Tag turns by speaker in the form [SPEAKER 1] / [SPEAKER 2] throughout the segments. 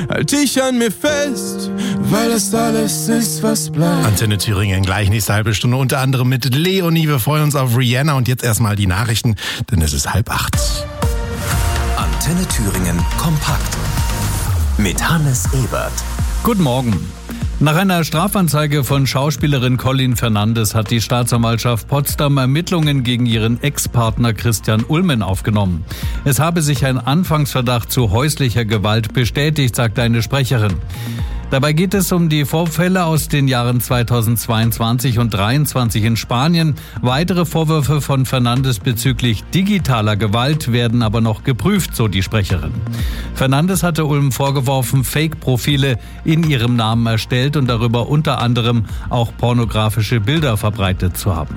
[SPEAKER 1] halt ich an mir fest, weil das alles ist, was bleibt.
[SPEAKER 2] Antenne Thüringen, gleich nächste halbe Stunde, unter anderem mit Leonie. Wir freuen uns auf Rihanna und jetzt erstmal die Nachrichten, denn es ist 7:30.
[SPEAKER 3] Antenne Thüringen kompakt mit Hannes Ebert.
[SPEAKER 4] Guten Morgen. Nach einer Strafanzeige von Schauspielerin Colleen Fernandes hat die Staatsanwaltschaft Potsdam Ermittlungen gegen ihren Ex-Partner Christian Ulmen aufgenommen. Es habe sich ein Anfangsverdacht zu häuslicher Gewalt bestätigt, sagte eine Sprecherin. Dabei geht es um die Vorfälle aus den Jahren 2022 und 2023 in Spanien. Weitere Vorwürfe von Fernandes bezüglich digitaler Gewalt werden aber noch geprüft, so die Sprecherin. Fernandes hatte Ulm vorgeworfen, Fake-Profile in ihrem Namen erstellt und darüber unter anderem auch pornografische Bilder verbreitet zu haben.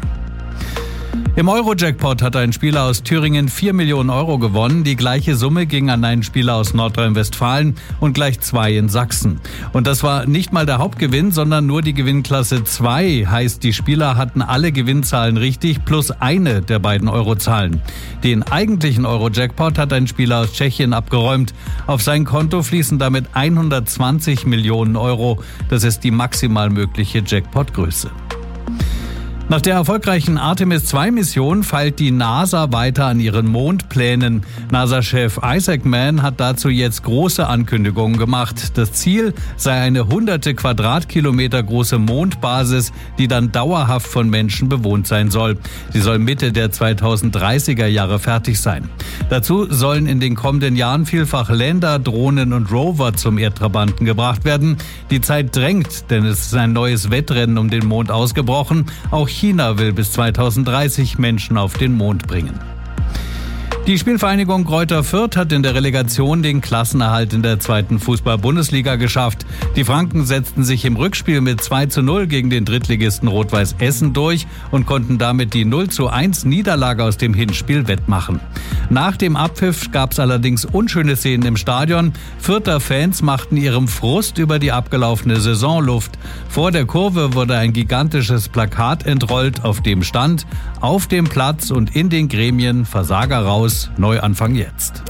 [SPEAKER 4] Im Euro-Jackpot hat ein Spieler aus Thüringen 4 Millionen Euro gewonnen. Die gleiche Summe ging an einen Spieler aus Nordrhein-Westfalen und gleich 2 in Sachsen. Und das war nicht mal der Hauptgewinn, sondern nur die Gewinnklasse 2. Heißt, die Spieler hatten alle Gewinnzahlen richtig, plus eine der beiden Eurozahlen. Den eigentlichen Euro-Jackpot hat ein Spieler aus Tschechien abgeräumt. Auf sein Konto fließen damit 120 Millionen Euro. Das ist die maximal mögliche Jackpot-Größe. Nach der erfolgreichen Artemis-2-Mission feilt die NASA weiter an ihren Mondplänen. NASA-Chef Isaac Mann hat dazu jetzt große Ankündigungen gemacht. Das Ziel sei eine 100 Quadratkilometer große Mondbasis, die dann dauerhaft von Menschen bewohnt sein soll. Sie soll Mitte der 2030er Jahre fertig sein. Dazu sollen in den kommenden Jahren vielfach Lander, Drohnen und Rover zum Erdtrabanten gebracht werden. Die Zeit drängt, denn es ist ein neues Wettrennen um den Mond ausgebrochen. Auch China will bis 2030 Menschen auf den Mond bringen. Die Spielvereinigung Greuther Fürth hat in der Relegation den Klassenerhalt in der 2. Fußball-Bundesliga geschafft. Die Franken setzten sich im Rückspiel mit 2:0 gegen den Drittligisten Rot-Weiß Essen durch und konnten damit die 0:1 Niederlage aus dem Hinspiel wettmachen. Nach dem Abpfiff gab es allerdings unschöne Szenen im Stadion. Fürther Fans machten ihrem Frust über die abgelaufene Saison Luft. Vor der Kurve wurde ein gigantisches Plakat entrollt, auf dem stand: Auf dem Platz und in den Gremien Versager raus. Neuanfang jetzt.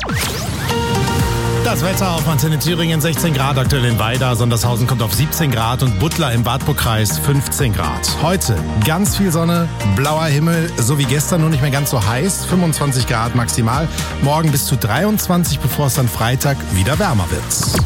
[SPEAKER 2] Das Wetter auf Antenne Thüringen, 16 Grad aktuell in Weida, Sondershausen kommt auf 17 Grad und Butler im Wartburgkreis 15 Grad. Heute ganz viel Sonne, blauer Himmel, so wie gestern, nur nicht mehr ganz so heiß, 25 Grad maximal. Morgen bis zu 23, bevor es dann Freitag wieder wärmer wird.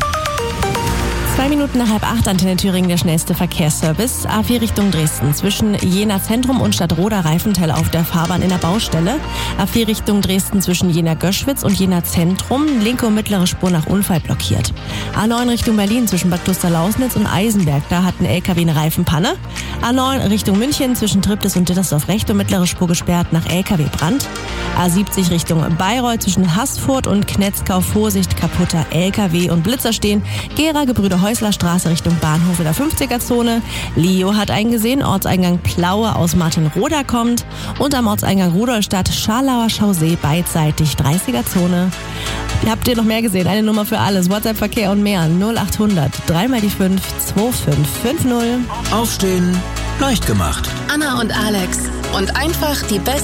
[SPEAKER 5] 2 Minuten nach 7:30, Antenne Thüringen, der schnellste Verkehrsservice. A4 Richtung Dresden. Zwischen Jena Zentrum und Stadtroda-Reifenthal auf der Fahrbahn in der Baustelle. A4 Richtung Dresden zwischen Jena-Göschwitz und Jena-Zentrum. Linke und mittlere Spur nach Unfall blockiert. A9 Richtung Berlin zwischen Bad Klosterlausnitz und Eisenberg. Da hat ein LKW eine Reifenpanne. A9 Richtung München zwischen Triptis und Dittersdorf. Rechte und mittlere Spur gesperrt nach LKW-Brand. A70 Richtung Bayreuth zwischen Haßfurt und Knetzkau. Vorsicht, kaputter LKW und Blitzer stehen. Gera Gebrüder Häusler Straße Richtung Bahnhof in der 50er-Zone. Leo hat eingesehen, Ortseingang Plaue aus Martinroda kommt. Und am Ortseingang Rudolstadt Scharlauer Chausee beidseitig 30er-Zone. Habt ihr noch mehr gesehen? Eine Nummer für alles. WhatsApp, Verkehr und mehr. 0800 3x5 2550.
[SPEAKER 3] Aufstehen, leicht gemacht.
[SPEAKER 6] Anna und Alex. Und einfach die beste